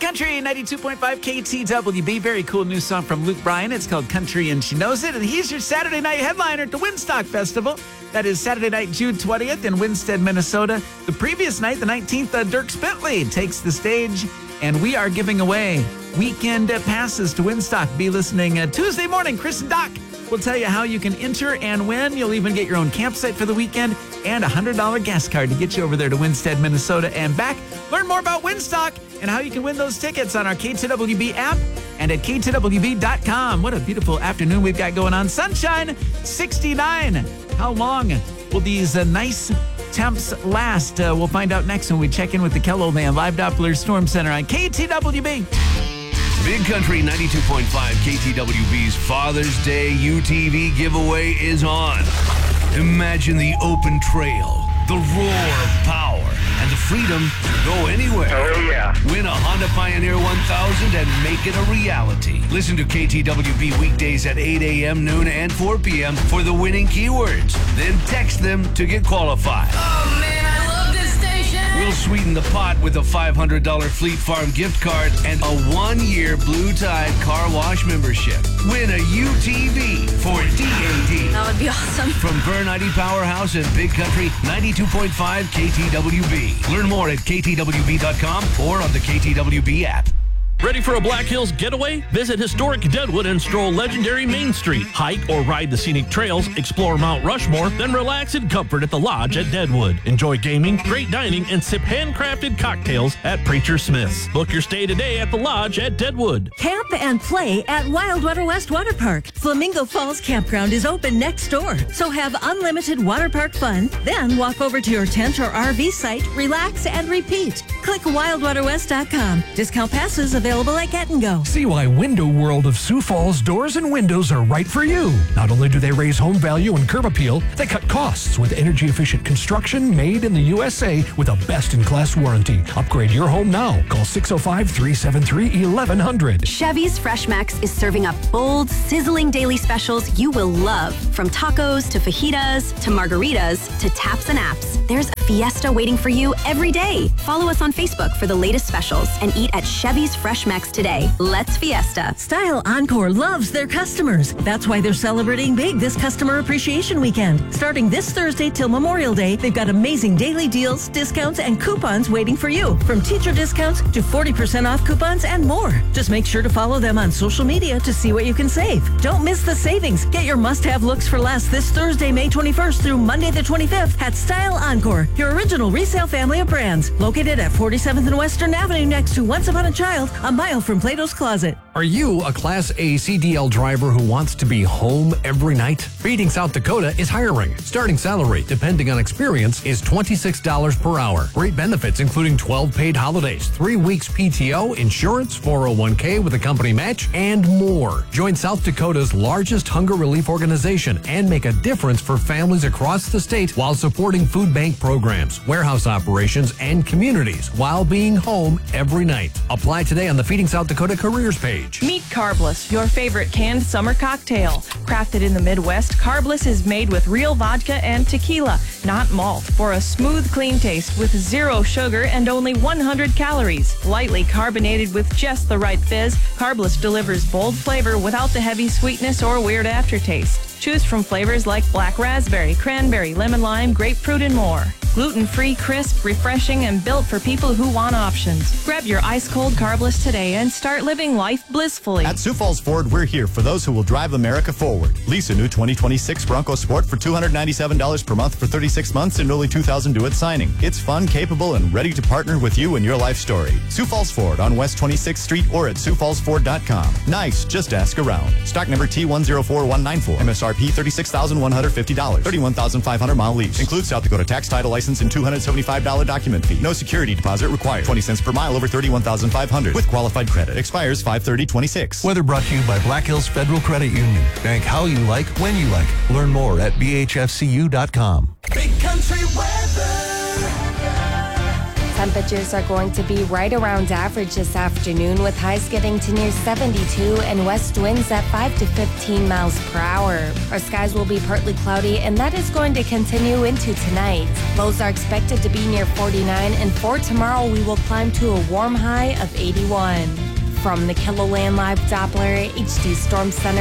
Country 92.5 KTWB. Very cool new song from Luke Bryan. It's called Country and She Knows It. And he's your Saturday night headliner at the Woodstock Festival. That is Saturday night, June 20th in Winstead, Minnesota. The previous night, the 19th, Dierks Bentley takes the stage. And we are giving away weekend passes to Woodstock. Be listening Tuesday morning. Chris and Doc will tell you how you can enter and win. You'll even get your own campsite for the weekend and a $100 gas card to get you over there to Winstead, Minnesota and back. Learn more about Woodstock and how you can win those tickets on our KTWB app and at KTWB.com. What a beautiful afternoon we've got going on. Sunshine, 69. How long will these nice temps last? We'll find out next when we check in with the Keloland Live Doppler Storm Center on KTWB. Big Country 92.5 KTWB's Father's Day UTV giveaway is on. Imagine the open trail, the roar of power, and the freedom to go anywhere. Oh, yeah. Win a Honda Pioneer 1000 and make it a reality. Listen to KTWB weekdays at 8 a.m., noon, and 4 p.m. for the winning keywords. Then text them to get qualified. Oh, man, I love this station. We'll sweeten the pot with a $500 Fleet Farm gift card and a 1-year Blue Tide car wash membership. Win a UTV for DAD. That would be awesome. From Bernardi Powerhouse and Big Country 92.5 KTWB. Learn more at KTWB.com or on the KTWB app. Ready for a Black Hills getaway? Visit historic Deadwood and stroll legendary Main Street. Hike or ride the scenic trails, explore Mount Rushmore, then relax in comfort at the Lodge at Deadwood. Enjoy gaming, great dining, and sip handcrafted cocktails at Preacher Smith's. Book your stay today at the Lodge at Deadwood. Camp and play at Wildwater West Water Park. Flamingo Falls Campground is open next door, so have unlimited water park fun, then walk over to your tent or RV site, relax, and repeat. Click wildwaterwest.com. Discount passes available at Get and Go. See why Window World of Sioux Falls doors and windows are right for you. Not only do they raise home value and curb appeal, they cut costs with energy-efficient construction made in the USA with a best-in-class warranty. Upgrade your home now. Call 605-373-1100. Chevy's Fresh Max is serving up bold, sizzling daily specials you will love. From tacos to fajitas to margaritas to taps and apps, there's a fiesta waiting for you every day. Follow us on Facebook for the latest specials and eat at Chevy's Fresh Max today. Let's fiesta. Style Encore loves their customers. That's why they're celebrating big this Customer Appreciation Weekend. Starting this Thursday till Memorial Day, they've got amazing daily deals, discounts, and coupons waiting for you. From teacher discounts to 40% off coupons and more. Just make sure to follow them on social media to see what you can save. Don't miss the savings. Get your must-have looks for less this Thursday, May 21st through Monday the 25th at Style Encore, your original resale family of brands. Located at 47th and Western Avenue next to Once Upon a Child, a mile from Plato's Closet. Are you a Class A CDL driver who wants to be home every night? Feeding South Dakota is hiring. Starting salary, depending on experience, is $26 per hour. Great benefits including 12 paid holidays, 3 weeks PTO, insurance, 401k with a company match, and more. Join South Dakota's largest hunger relief organization and make a difference for families across the state while supporting food bank programs, warehouse operations, and communities while being home every night. Apply today on the Feeding South Dakota careers page. Meet Carbless, your favorite canned summer cocktail. Crafted in the Midwest, Carbless is made with real vodka and tequila, not malt, for a smooth, clean taste with 0 sugar and only 100 calories. Lightly carbonated with just the right fizz, Carbless delivers bold flavor without the heavy sweetness or weird aftertaste. Choose from flavors like black raspberry, cranberry, lemon lime, grapefruit, and more. Gluten-free, crisp, refreshing, and built for people who want options. Grab your ice-cold Carbless today and start living life blissfully. At Sioux Falls Ford, we're here for those who will drive America forward. Lease a new 2026 Bronco Sport for $297 per month for 36 months and only $2,000 due at signing. It's fun, capable, and ready to partner with you in your life story. Sioux Falls Ford on West 26th Street or at SiouxFallsFord.com. Nice, just ask around. Stock number T104194. MSRP $36,150. 31,500 mile lease. Includes South Dakota tax, title, license, and $275 document fee. No security deposit required. 20 cents per mile over 31,500 with qualified credit. Expires 5/30/26. Weather brought to you by Black Hills Federal Credit Union. Bank how you like, when you like. Learn more at BHFCU.com. Big Country weather. Temperatures are going to be right around average this afternoon, with highs getting to near 72 and west winds at 5 to 15 miles per hour. Our skies will be partly cloudy, and that is going to continue into tonight. Lows are expected to be near 49, and for tomorrow we will climb to a warm high of 81. From the KILOLAND Live Doppler HD Storm Center,